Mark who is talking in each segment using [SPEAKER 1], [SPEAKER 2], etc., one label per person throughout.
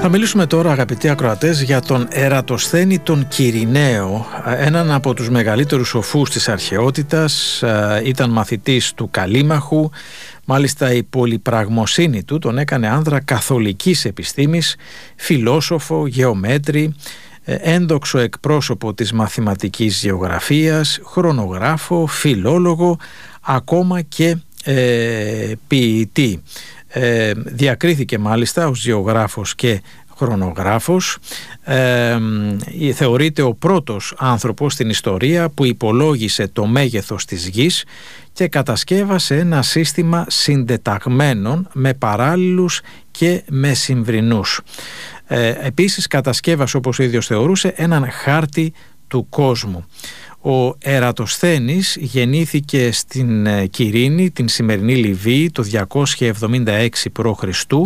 [SPEAKER 1] Θα μιλήσουμε τώρα, αγαπητοί ακροατές, για τον Ερατοσθένη τον Κυρηναίο, έναν από τους μεγαλύτερους σοφούς της αρχαιότητας. Ήταν μαθητής του Καλίμαχου. Μάλιστα η πολυπραγμοσύνη του τον έκανε άνδρα καθολικής επιστήμης, φιλόσοφο, γεωμέτρη, ένδοξο εκπρόσωπο της μαθηματικής γεωγραφίας, χρονογράφο, φιλόλογο, ακόμα και ποιητή. Διακρίθηκε μάλιστα ως γεωγράφος και χρονογράφος. Θεωρείται ο πρώτος άνθρωπος στην ιστορία που υπολόγισε το μέγεθος της γης και κατασκεύασε ένα σύστημα συντεταγμένων με παράλληλους και με συμβρινούς. Επίσης κατασκεύασε, όπως ο ίδιος θεωρούσε, έναν χάρτη του κόσμου. Ο Ερατοσθένης γεννήθηκε στην Κυρήνη, την σημερινή Λιβύη, το 276 π.Χ.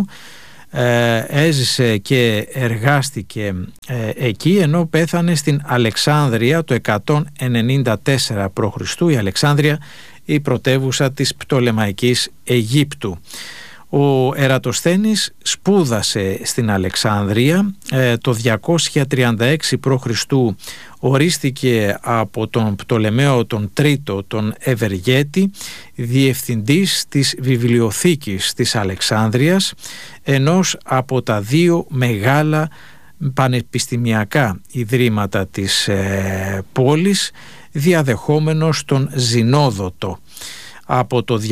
[SPEAKER 1] Έζησε και εργάστηκε εκεί, ενώ πέθανε στην Αλεξάνδρεια το 194 π.Χ. Η Αλεξάνδρεια, η πρωτεύουσα της Πτολεμαϊκής Αιγύπτου. Ο Ερατοσθένης σπούδασε στην Αλεξάνδρεια. Το 236 π.Χ. ορίστηκε από τον Πτολεμαίο τον Τρίτο, τον Ευεργέτη, διευθυντής της βιβλιοθήκης της Αλεξάνδρειας, ενός από τα δύο μεγάλα πανεπιστημιακά ιδρύματα της πόλης, διαδεχόμενος τον Ζηνόδοτο. Από το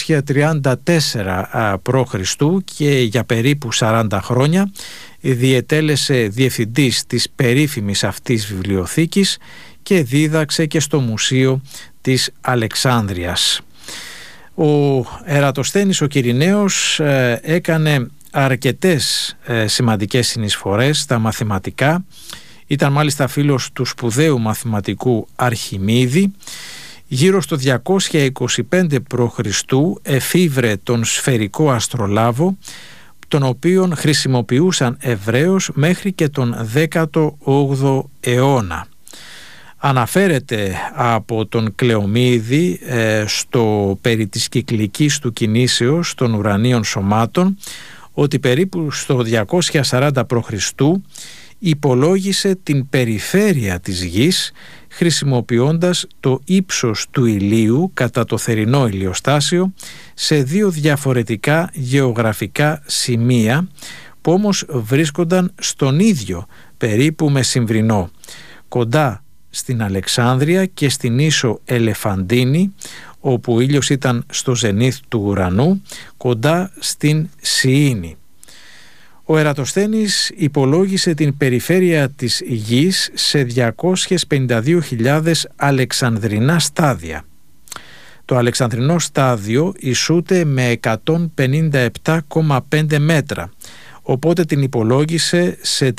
[SPEAKER 1] 234 π.Χ. και για περίπου 40 χρόνια διετέλεσε διευθυντής της περίφημης αυτής βιβλιοθήκης και δίδαξε και στο Μουσείο της Αλεξάνδρειας. Ο Ερατοσθένης ο Κυρηναίος έκανε αρκετές σημαντικές συνεισφορές στα μαθηματικά. Ήταν μάλιστα φίλος του σπουδαίου μαθηματικού Αρχιμίδη. Γύρω στο 225 π.Χ. εφήβρε τον σφαιρικό αστρολάβο, τον οποίον χρησιμοποιούσαν ευρέως μέχρι και τον 18ο αιώνα. Αναφέρεται από τον Κλεομίδη στο περί της κυκλικής του κινήσεως των ουρανίων σωμάτων ότι περίπου στο 240 π.Χ. υπολόγισε την περιφέρεια της γης χρησιμοποιώντας το ύψος του ηλίου κατά το θερινό ηλιοστάσιο σε δύο διαφορετικά γεωγραφικά σημεία που όμως βρίσκονταν στον ίδιο περίπου μεσημβρινό, κοντά στην Αλεξάνδρεια και στην ίσο Ελεφαντίνη, όπου ο ήλιος ήταν στο ζενήθ του ουρανού, κοντά στην Σιήνη. Ο Ερατοσθένης υπολόγισε την περιφέρεια της γης σε 252.000 αλεξανδρινά στάδια. Το αλεξανδρινό στάδιο ισούται με 157,5 μέτρα, οπότε την υπολόγισε σε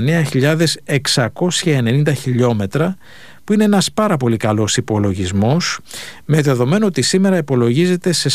[SPEAKER 1] 39.690 χιλιόμετρα, που είναι ένας πάρα πολύ καλός υπολογισμός, με δεδομένο ότι σήμερα υπολογίζεται σε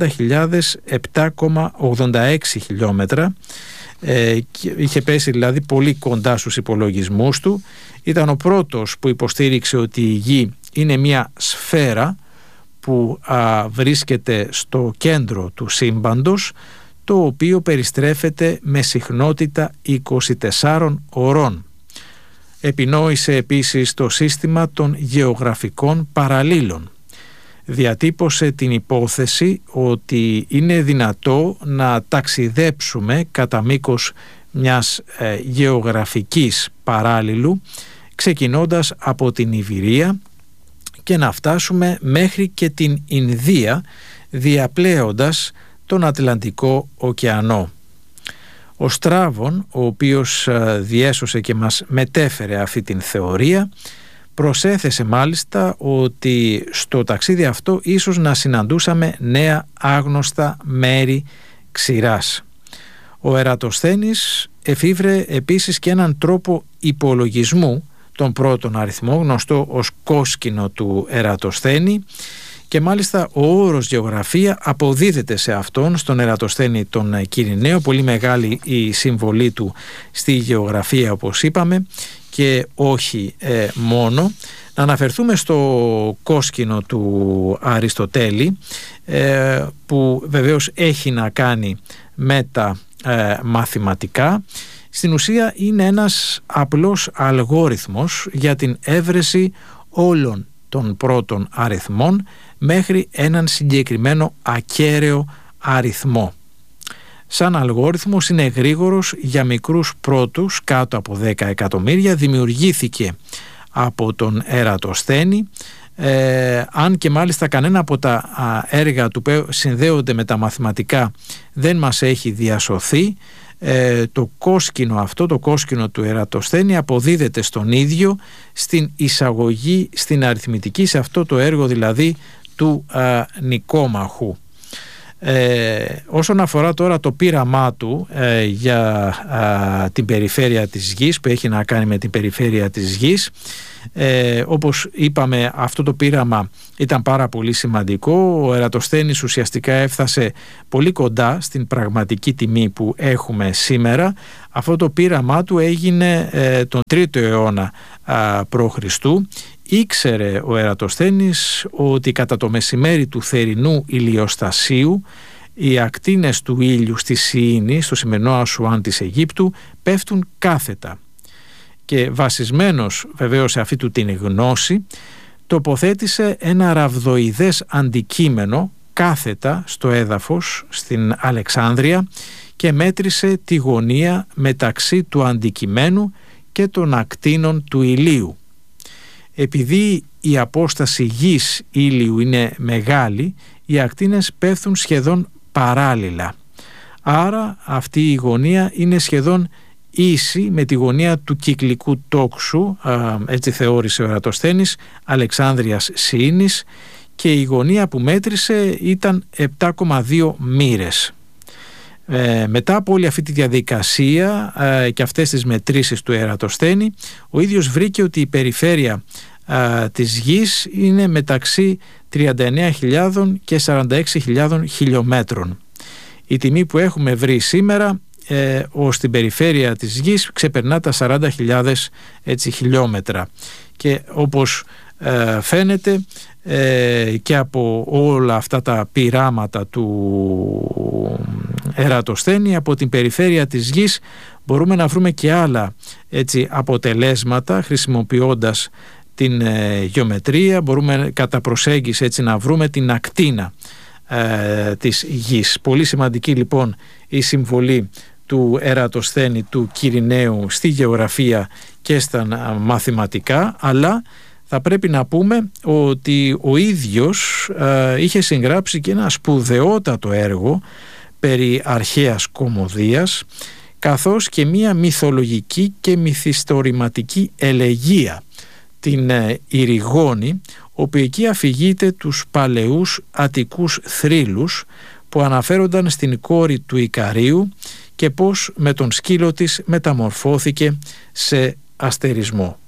[SPEAKER 1] 40.007,86 χιλιόμετρα. Είχε πέσει δηλαδή πολύ κοντά στους υπολογισμούς του. Ήταν ο πρώτος που υποστήριξε ότι η γη είναι μια σφαίρα που βρίσκεται στο κέντρο του σύμπαντος, το οποίο περιστρέφεται με συχνότητα 24 ωρών. Επινόησε επίσης το σύστημα των γεωγραφικών παραλλήλων. Διατύπωσε την υπόθεση ότι είναι δυνατό να ταξιδέψουμε κατά μήκος μιας γεωγραφικής παράλληλου, ξεκινώντας από την Ιβηρία και να φτάσουμε μέχρι και την Ινδία, διαπλέοντας τον Ατλαντικό ωκεανό. Ο Στράβων, ο οποίος διέσωσε και μας μετέφερε αυτή την θεωρία, προσέθεσε μάλιστα ότι στο ταξίδι αυτό ίσως να συναντούσαμε νέα άγνωστα μέρη ξηράς. Ο Ερατοσθένης εφήβρε επίσης και έναν τρόπο υπολογισμού των πρώτων αριθμών, γνωστό ως κόσκινο του Ερατοσθένη, και μάλιστα ο όρος γεωγραφία αποδίδεται σε αυτόν, στον Ερατοσθένη τον Κυρηναίο. Πολύ μεγάλη η συμβολή του στη γεωγραφία, όπως είπαμε, και όχι μόνο. Να αναφερθούμε στο κόσκινο του Αριστοτέλη, που βεβαίως έχει να κάνει με τα μαθηματικά, στην ουσία είναι ένας απλός αλγόριθμος για την έβρεση όλων των πρώτων αριθμών μέχρι έναν συγκεκριμένο ακέραιο αριθμό. Σαν αλγόριθμος είναι γρήγορος για μικρούς πρώτους κάτω από 10 εκατομμύρια, δημιουργήθηκε από τον Ερατοσθένη, αν και μάλιστα κανένα από τα έργα του που συνδέονται με τα μαθηματικά δεν μας έχει διασωθεί. Το κόσκινο του Ερατοσθένη αποδίδεται στον ίδιο στην εισαγωγή στην αριθμητική, σε αυτό το έργο δηλαδή του Νικόμαχου. Όσον αφορά τώρα το πείραμά του για την περιφέρεια της Γης, που έχει να κάνει με την περιφέρεια της Γης, όπως είπαμε, αυτό το πείραμα ήταν πάρα πολύ σημαντικό. Ο Ερατοσθένης ουσιαστικά έφτασε πολύ κοντά στην πραγματική τιμή που έχουμε σήμερα. Αυτό το πείραμά του έγινε τον 3ο αιώνα π.Χ. Ήξερε ο Ερατοσθένης ότι κατά το μεσημέρι του θερινού ηλιοστασίου οι ακτίνες του ήλιου στη Σιήνη, στο σημερινό Ασουάν της Αιγύπτου, πέφτουν κάθετα. Και βασισμένος βεβαίως σε αυτή του την γνώση, τοποθέτησε ένα ραβδοειδές αντικείμενο κάθετα στο έδαφος στην Αλεξάνδρεια και μέτρησε τη γωνία μεταξύ του αντικειμένου και των ακτίνων του ηλίου. Επειδή η απόσταση γης ήλιου είναι μεγάλη, οι ακτίνες πέφτουν σχεδόν παράλληλα. Άρα αυτή η γωνία είναι σχεδόν ίση με τη γωνία του κυκλικού τόξου, έτσι θεώρησε ο Ερατοσθένης, Αλεξάνδρειας Σιήνης, και η γωνία που μέτρησε ήταν 7,2 μοίρες. Μετά από όλη αυτή τη διαδικασία και αυτές τις μετρήσεις του Ερατοσθένη, ο ίδιος βρήκε ότι η περιφέρεια της Γης είναι μεταξύ 39.000 και 46.000 χιλιόμετρων. Η τιμή που έχουμε βρει σήμερα ως την περιφέρεια της Γης ξεπερνά τα 40.000 χιλιόμετρα, και όπως φαίνεται και από όλα αυτά τα πειράματα του Ερατοσθένη, από την περιφέρεια της Γης μπορούμε να βρούμε και άλλα αποτελέσματα χρησιμοποιώντας την γεωμετρία. Μπορούμε κατά προσέγγιση να βρούμε την ακτίνα της Γης. Πολύ σημαντική λοιπόν η συμβολή του Ερατοσθένη του Κυριναίου στη γεωγραφία και στα μαθηματικά, αλλά θα πρέπει να πούμε ότι ο ίδιος είχε συγγράψει και ένα σπουδαιότατο έργο περί αρχαίας κωμωδίας, καθώς και μία μυθολογική και μυθιστορηματική ελεγεία, την Ηριγόνη, όπου εκεί αφηγείται τους παλαιούς αττικούς θρύλους που αναφέρονταν στην κόρη του Ικαρίου και πώς με τον σκύλο της μεταμορφώθηκε σε αστερισμό.